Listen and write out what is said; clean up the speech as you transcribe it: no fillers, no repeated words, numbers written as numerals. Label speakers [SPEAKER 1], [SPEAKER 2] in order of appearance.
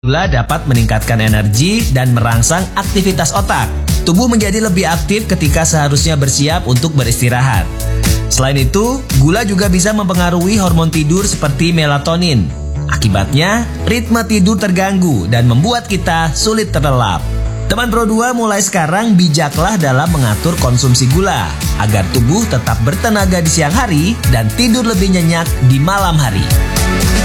[SPEAKER 1] Gula dapat meningkatkan energi dan merangsang aktivitas otak. Tubuh menjadi lebih aktif ketika seharusnya bersiap untuk beristirahat. Selain itu, gula juga bisa mempengaruhi hormon tidur seperti melatonin. Akibatnya, ritme tidur terganggu dan membuat kita sulit terlelap. Teman Pro 2, mulai sekarang bijaklah dalam mengatur konsumsi gula agar tubuh tetap bertenaga di siang hari dan tidur lebih nyenyak di malam hari.